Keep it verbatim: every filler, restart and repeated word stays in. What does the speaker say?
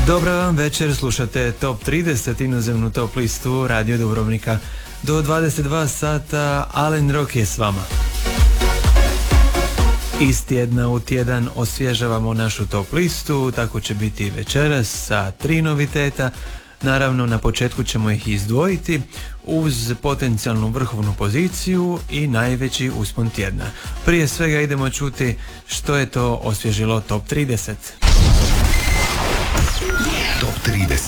Dobra vam večer, slušate Top trideset, inozemnu top listu Radio Dubrovnika. Do dvadeset dva sata Alen Rock je s vama. Iz tjedna u tjedan osvježavamo našu top listu, tako će biti večeras sa tri noviteta. Naravno, na početku ćemo ih izdvojiti uz potencijalnu vrhovnu poziciju i najveći uspon tjedna. Prije svega idemo čuti što je to osvježilo Top trideset. Top trideset.